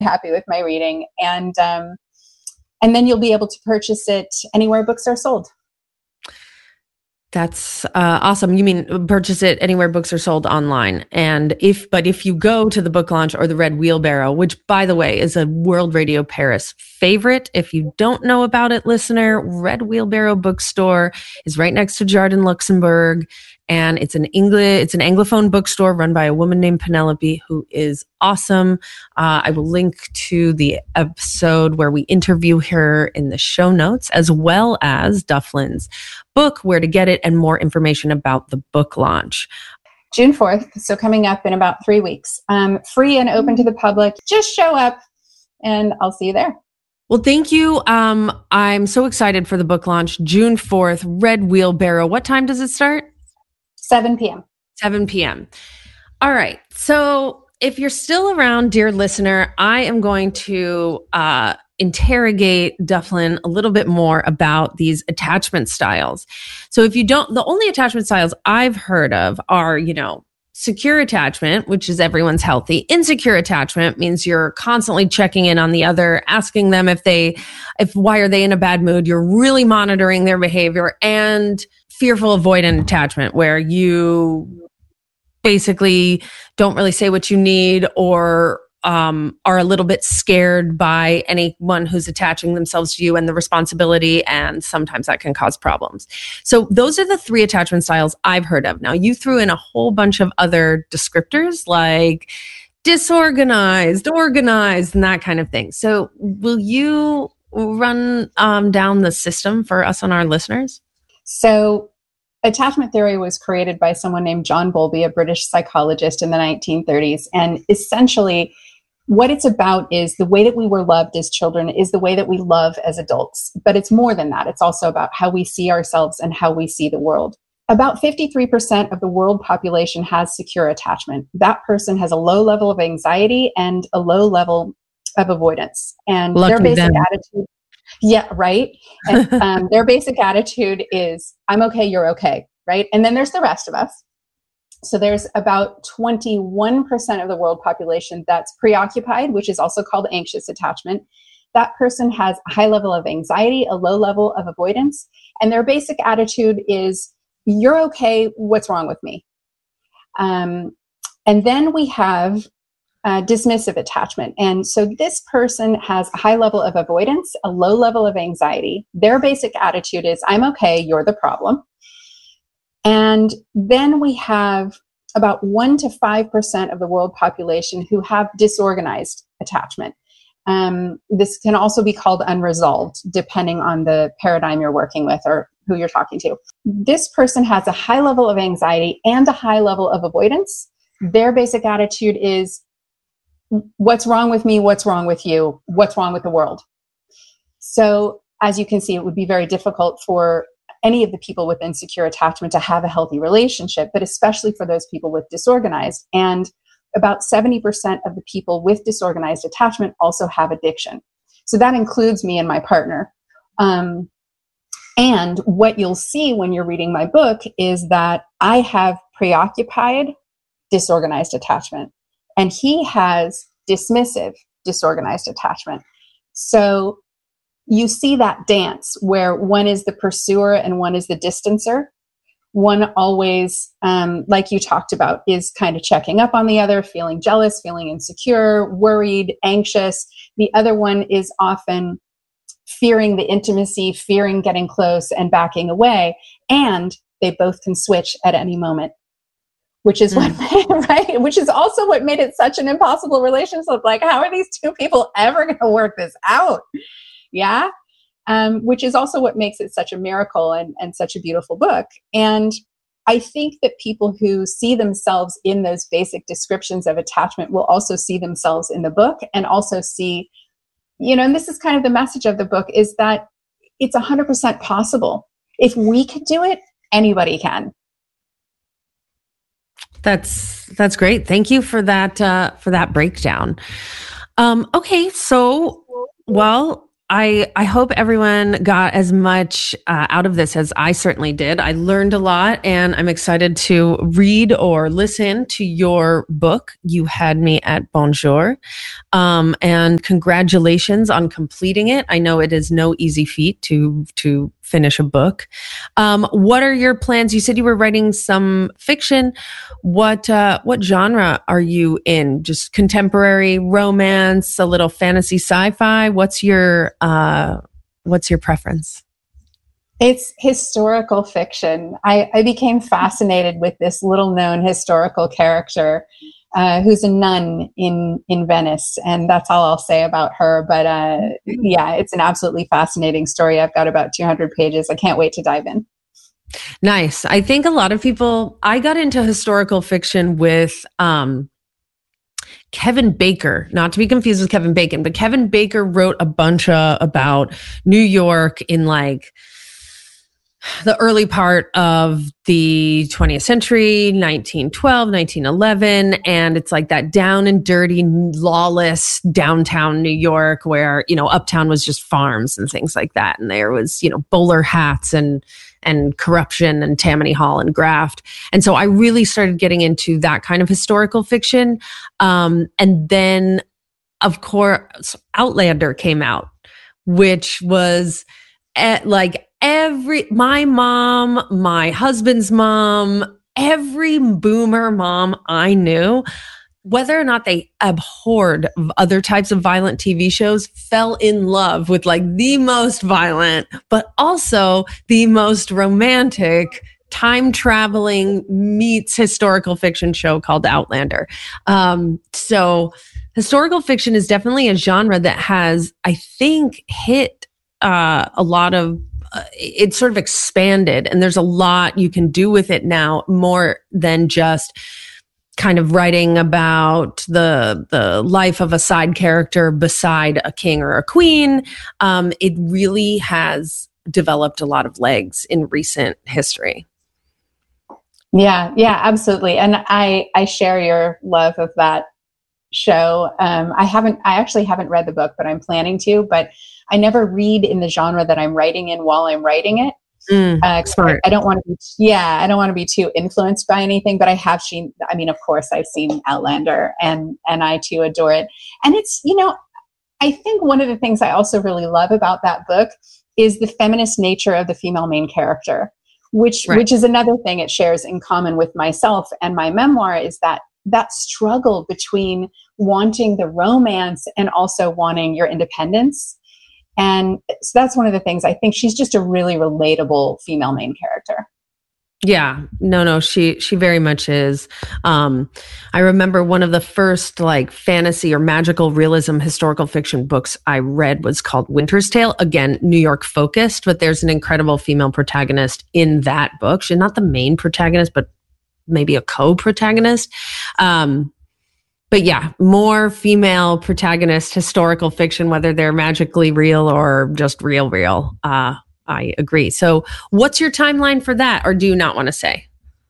happy with my reading. And then you'll be able to purchase it anywhere books are sold. That's awesome. You mean purchase it anywhere books are sold online. And if you go to the book launch or the Red Wheelbarrow, which by the way is a World Radio Paris favorite. If you don't know about it, listener, Red Wheelbarrow Bookstore is right next to Jardin Luxembourg. And it's an Anglophone bookstore run by a woman named Penelope, who is awesome. I will link to the episode where we interview her in the show notes, as well as Dufflin's book, where to get it, and more information about the book launch. June 4th, so coming up in about 3 weeks. Free and open to the public. Just show up and I'll see you there. Well, thank you. I'm so excited for the book launch, June 4th, Red Wheelbarrow. What time does it start? 7 p.m. 7 p.m. All right. So if you're still around, dear listener, I am going to interrogate Dufflin a little bit more about these attachment styles. So if you don't, the only attachment styles I've heard of are, secure attachment, which is everyone's healthy. Insecure attachment means you're constantly checking in on the other, asking them why are they in a bad mood? You're really monitoring their behavior. And fearful avoidant attachment, where you basically don't really say what you need, or are a little bit scared by anyone who's attaching themselves to you and the responsibility, and sometimes that can cause problems. So those are the 3 attachment styles I've heard of. Now, you threw in a whole bunch of other descriptors like disorganized, organized, and that kind of thing. So will you run down the system for us and our listeners? So attachment theory was created by someone named John Bowlby, a British psychologist in the 1930s. And essentially, what it's about is the way that we were loved as children is the way that we love as adults. But it's more than that. It's also about how we see ourselves and how we see the world. About 53% of the world population has secure attachment. That person has a low level of anxiety and a low level of avoidance. And their basic attitude... Yeah, right. And their basic attitude is, I'm okay, you're okay, right? And then there's the rest of us. So there's about 21% of the world population that's preoccupied, which is also called anxious attachment. That person has a high level of anxiety, a low level of avoidance, and their basic attitude is, you're okay, what's wrong with me? And then we have dismissive attachment. And so this person has a high level of avoidance, a low level of anxiety. Their basic attitude is, I'm okay, you're the problem. And then we have about 1 to 5% of the world population who have disorganized attachment. This can also be called unresolved, depending on the paradigm you're working with or who you're talking to. This person has a high level of anxiety and a high level of avoidance. Their basic attitude is, what's wrong with me? What's wrong with you? What's wrong with the world? So as you can see, it would be very difficult for any of the people with insecure attachment to have a healthy relationship, but especially for those people with disorganized. And about 70% of the people with disorganized attachment also have addiction. So that includes me and my partner. And what you'll see when you're reading my book is that I have preoccupied disorganized attachment, and he has dismissive disorganized attachment. So you see that dance where one is the pursuer and one is the distancer. One always, like you talked about, is kind of checking up on the other, feeling jealous, feeling insecure, worried, anxious. The other one is often fearing the intimacy, fearing getting close and backing away. And they both can switch at any moment, which is what, right? Which is also what made it such an impossible relationship. Like, how are these two people ever going to work this out? Yeah. Which is also what makes it such a miracle and such a beautiful book. And I think that people who see themselves in those basic descriptions of attachment will also see themselves in the book, and also see, and this is kind of the message of the book, is that it's 100% possible. If we could do it, anybody can. That's great. Thank you for that breakdown. Okay, so, well, I hope everyone got as much out of this as I certainly did. I learned a lot, and I'm excited to read or listen to your book. You had me at Bonjour. And congratulations on completing it. I know it is no easy feat to finish a book. What are your plans? You said you were writing some fiction. What genre are you in? Just contemporary romance, a little fantasy sci-fi? What's your preference? It's historical fiction. I became fascinated with this little known historical character who's a nun in Venice. And that's all I'll say about her. But yeah, it's an absolutely fascinating story. I've got about 200 pages. I can't wait to dive in. Nice. I think a lot of people, I got into historical fiction with Kevin Baker, not to be confused with Kevin Bacon, but Kevin Baker wrote a bunch about New York in like the early part of the 20th century, 1912, 1911. And it's like that down and dirty, lawless downtown New York where, uptown was just farms and things like that. And there was, bowler hats and corruption and Tammany Hall and graft. And so I really started getting into that kind of historical fiction. And then, of course, Outlander came out, which was my mom, my husband's mom, every boomer mom I knew, whether or not they abhorred other types of violent TV shows, fell in love with like the most violent, but also the most romantic time traveling meets historical fiction show called Outlander. So historical fiction is definitely a genre that has, I think, hit a lot of it's sort of expanded, and there's a lot you can do with it now, more than just kind of writing about the life of a side character beside a king or a queen. It really has developed a lot of legs in recent history. Yeah, absolutely. And I share your love of that show. I actually haven't read the book, but I'm planning to, but I never read in the genre that I'm writing in while I'm writing it. Smart. I don't want to be too influenced by anything, but I have seen, of course I've seen Outlander and I too adore it. And it's, I think one of the things I also really love about that book is the feminist nature of the female main character, which is another thing it shares in common with myself and my memoir, is that struggle between wanting the romance and also wanting your independence. And so that's one of the things. I think she's just a really relatable female main character. Yeah, no, she very much is. I remember one of the first like fantasy or magical realism historical fiction books I read was called Winter's Tale. Again, New York focused, but there's an incredible female protagonist in that book. She's not the main protagonist, but maybe a co-protagonist. But yeah, more female protagonist historical fiction, whether they're magically real or just real. I agree. So what's your timeline for that? Or do you not want to say?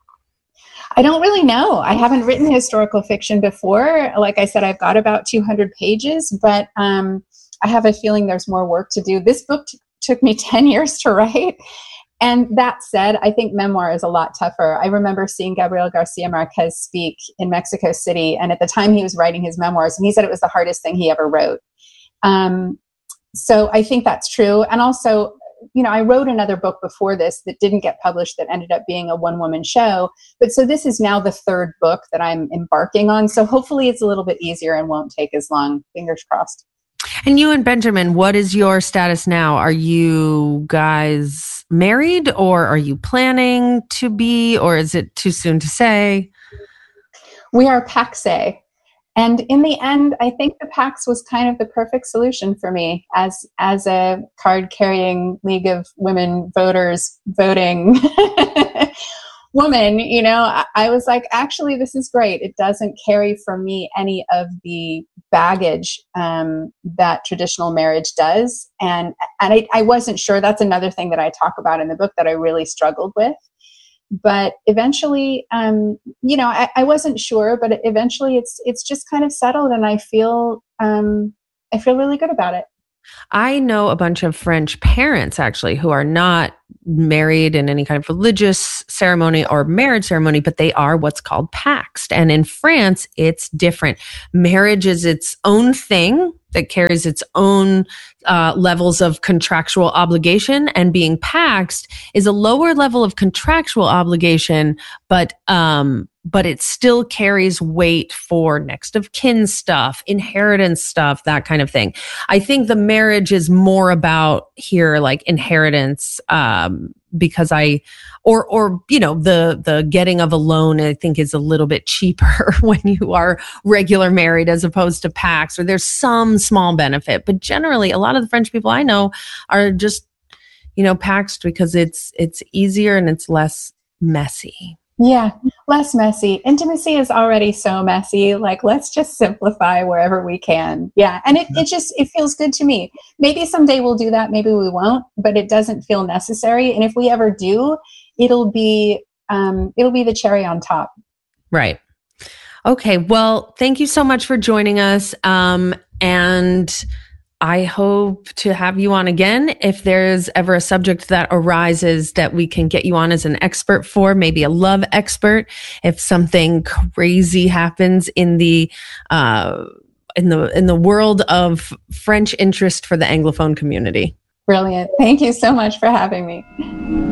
I don't really know. I haven't written historical fiction before. Like I said, I've got about 200 pages, but I have a feeling there's more work to do. This book took me 10 years to write. And that said, I think memoir is a lot tougher. I remember seeing Gabriel Garcia Marquez speak in Mexico City. And at the time he was writing his memoirs, and he said it was the hardest thing he ever wrote. So I think that's true. And also, I wrote another book before this that didn't get published that ended up being a one-woman show. But so this is now the third book that I'm embarking on. So hopefully it's a little bit easier and won't take as long. Fingers crossed. And you and Benjamin, what is your status now? Are you guys married, or are you planning to be, or is it too soon to say? We are paxé. And in the end, I think the Pax was kind of the perfect solution for me as a card-carrying League of Women Voters voting woman. I was like, actually, this is great. It doesn't carry for me any of the baggage that traditional marriage does. And I wasn't sure. That's another thing that I talk about in the book that I really struggled with. But eventually, I wasn't sure, but eventually it's just kind of settled, and I feel really good about it. I know a bunch of French parents actually who are not married in any kind of religious ceremony or marriage ceremony, but they are what's called paxed. And in France, it's different. Marriage is its own thing that carries its own levels of contractual obligation, and being paxed is a lower level of contractual obligation, but it still carries weight for next of kin stuff, inheritance stuff, that kind of thing. I think the marriage is more about here, like inheritance, because the getting of a loan, I think, is a little bit cheaper when you are regular married as opposed to pax, or there's some small benefit. But generally, a lot of the French people I know are just, paxed because it's easier and it's less messy. Yeah, less messy. Intimacy is already so messy. Like, let's just simplify wherever we can. Yeah, and it feels good to me. Maybe someday we'll do that. Maybe we won't, but it doesn't feel necessary. And if we ever do, it'll be the cherry on top. Right. Okay. Well, thank you so much for joining us. And I hope to have you on again. If there's ever a subject that arises that we can get you on as an expert for, maybe a love expert, if something crazy happens in the world of French interest for the Anglophone community. Brilliant. Thank you so much for having me.